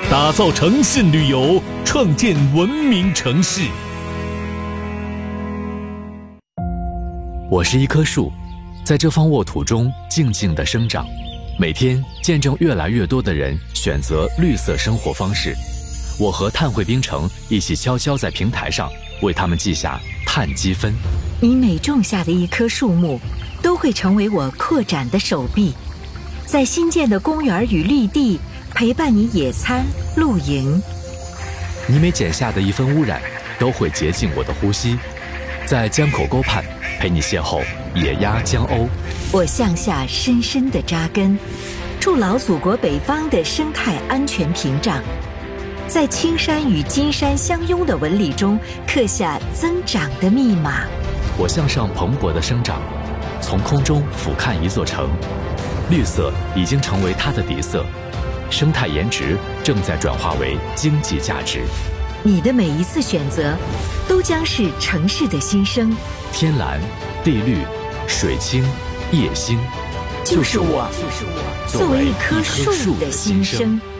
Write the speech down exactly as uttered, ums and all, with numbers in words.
打造诚信旅游，创建文明城市。 我是一棵树，在这方沃土中静静地生长，每天见证越来越多的人选择绿色生活方式。我和碳汇冰城一起悄悄在平台上为他们记下碳积分。 你每种下的一棵树木，都会成为我扩展的手臂，在新建的公园与绿地陪伴你野餐露营。 你每减下的一分污染，都会洁净我的呼吸，在江口沟畔陪你邂逅野鸭江鸥。 我向下深深地扎根，筑牢祖国北方的生态安全屏障，在青山与金山相拥的纹理中刻下增长的密码。 我向上蓬勃的生长，从空中俯瞰一座城，绿色已经成为它的底色，生态颜值正在转化为经济价值。 你的每一次选择，都将是城市的新生。 天蓝、地绿、水清、夜星， 就是我，作为一棵树的新生。